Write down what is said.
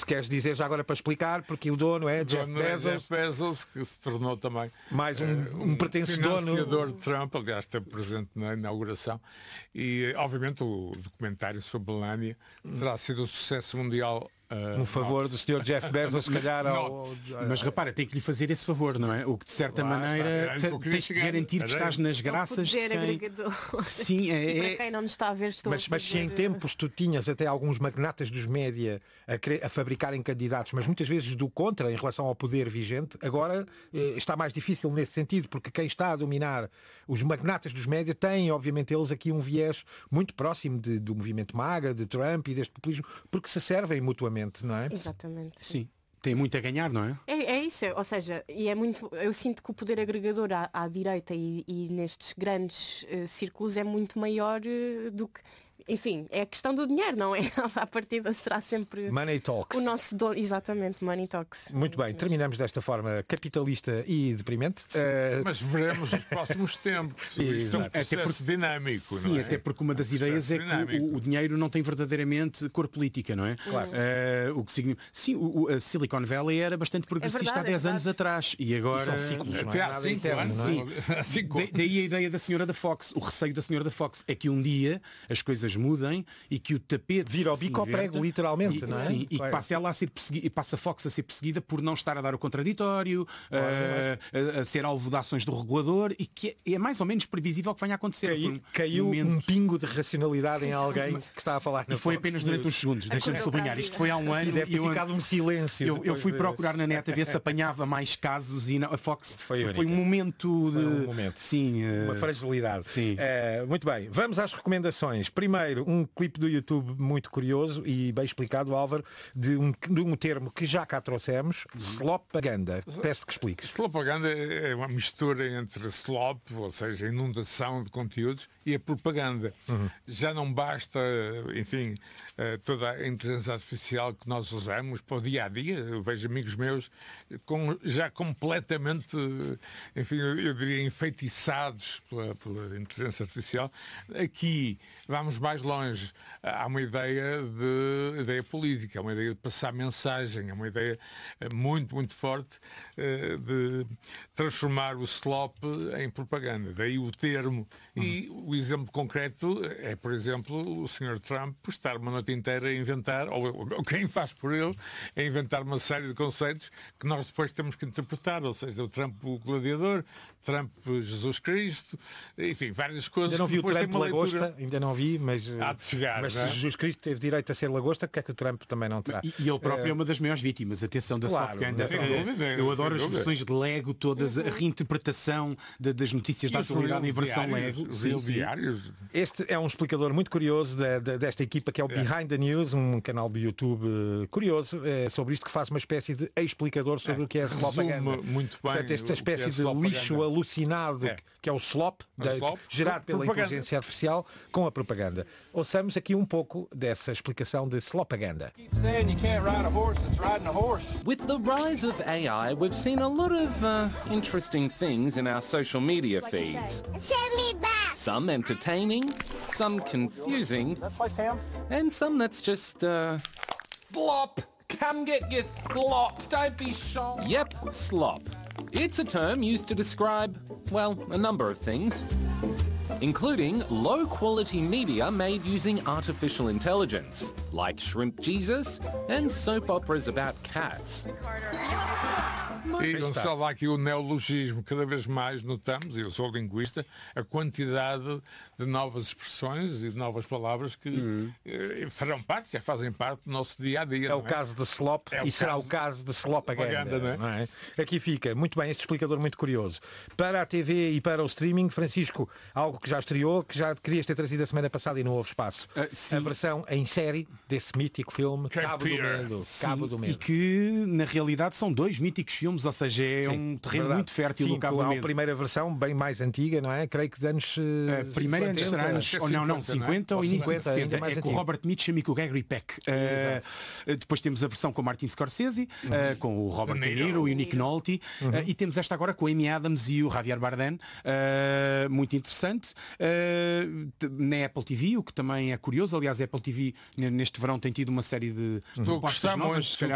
queres dizer já agora para explicar, porque o dono é Jeff Bezos, que se tornou também mais um pretenso dono. Financiador de Trump, aliás, esteve presente na inauguração. E, obviamente, o documentário sobre Melania terá sido um sucesso mundial. Um favor do Sr. Jeff Bezos, se calhar. Mas repara, tem que lhe fazer esse favor, não é? O que de certa maneira tens que garantir que estás nas graças de quem... Sim, para quem não nos está a ver, mas se em tempos tu tinhas até alguns magnatas dos média a fabricarem candidatos, mas muitas vezes do contra em relação ao poder vigente, agora está mais difícil nesse sentido, porque quem está a dominar os magnatas dos média têm, obviamente, eles aqui um viés muito próximo do movimento MAGA, de Trump e deste populismo, porque se servem mutuamente. Não é? Exatamente. Sim. Tem muito a ganhar, não é? É isso, ou seja, e é muito. Eu sinto que o poder agregador à direita e nestes grandes círculos é muito maior do que. Enfim, é a questão do dinheiro, não é? A partida será sempre Money Talks. O nosso dono, exatamente, Money Talks. Muito bem, terminamos desta forma capitalista e deprimente. Mas veremos nos próximos tempos. Isso é um processo dinâmico. Sim, não é? Até porque uma das ideias é que o dinheiro não tem verdadeiramente cor política, não é? Claro. O que significa... Sim, a Silicon Valley era bastante progressista há 10 anos atrás e agora... São ciclos, até há 5 anos. Sim. Daí a ideia da senhora da Fox, o receio da senhora da Fox é que um dia as coisas mudem e que o tapete vira ao bico ao prego, literalmente, não é? Sim, e que passe ela a ser perseguida, e passa a Fox a ser perseguida por não estar a dar o contraditório, a ser alvo de ações do regulador, e que é mais ou menos previsível que venha a acontecer. Caiu um pingo de racionalidade em alguém que está a falar. E foi apenas durante uns segundos, deixa-me sublinhar. Isto foi há um ano. E deve ter ficado um silêncio. Eu fui procurar na net a ver se apanhava mais casos e a Fox foi um momento de... Sim, uma fragilidade. Sim. Muito bem, vamos às recomendações. Primeiro, um clipe do YouTube muito curioso e bem explicado, Álvaro, de um termo que já cá trouxemos, slopaganda. Peço que expliques. Slopaganda é uma mistura entre slop, ou seja, inundação de conteúdos, e a propaganda. Já não basta, enfim, toda a inteligência artificial que nós usamos para o dia-a-dia. Eu vejo amigos meus já completamente, enfim, eu diria, enfeitiçados pela inteligência artificial. Aqui vamos mais longe. Há uma ideia política, há uma ideia de passar mensagem, há uma ideia muito, muito forte de transformar o slop em propaganda. Daí o termo. E o exemplo concreto é, por exemplo, o Sr. Trump estar uma noite inteira a inventar, ou quem faz por ele, a inventar uma série de conceitos que nós depois temos que interpretar. Ou seja, o Trump o gladiador, Trump Jesus Cristo, enfim, várias coisas. Ainda não vi o Trump lagosta, ainda não vi, mas... Há de chegar, mas se Jesus Cristo teve direito a ser lagosta, porque é que o Trump também não terá? E ele próprio é uma das maiores vítimas. Atenção da propaganda. Eu adoro as versões de Lego, todas, a reinterpretação das notícias da atualidade em versão Lego. Este é um explicador muito curioso desta equipa que é o Behind the News, um canal do YouTube curioso sobre isto, que faz uma espécie de explicador sobre o que é a slopaganda. Muito bem. Portanto, esta espécie de lixo alucinado que é o slop, gerado pela inteligência artificial com a propaganda. Ouçamos aqui um pouco dessa explicação de slopaganda. With the rise of AI, we've seen a lot of interesting things in our social media feeds. Send me back! Some entertaining, some confusing, and some that's just, Slop! Come get your slop! Don't be shy! Yep, slop. It's a term used to describe, well, a number of things, including low-quality media made using artificial intelligence, like Shrimp Jesus and soap operas about cats. E Gonçalo, há aqui o neologismo. Cada vez mais notamos, e eu sou linguista, a quantidade de novas expressões e de novas palavras que farão parte, já fazem parte do nosso dia-a-dia. É o caso de slop e será o caso de slopaganda. Não é? Aqui fica, muito bem, este explicador muito curioso. Para a TV e para o streaming, Francisco, algo que já estreou, que já querias ter trazido a semana passada e não houve espaço. A versão em série desse mítico filme, Cabo do Medo. E que, na realidade, são dois míticos filmes, ou seja, é um terreno muito fértil do Cabo do Medo. Há a primeira versão, bem mais antiga, não é? Creio que de anos... primeira antes será anos... Não, 50 ou início de 60. É com o Robert Mitchum e com o Gregory Peck. Depois temos a versão com o Martin Scorsese, com o Robert De Niro e o Nick Nolte. E temos esta agora com a Amy Adams e o Javier Bardem. Muito interessante. Na Apple TV, o que também é curioso. Aliás, a Apple TV neste verão tem tido uma série de propostas novas.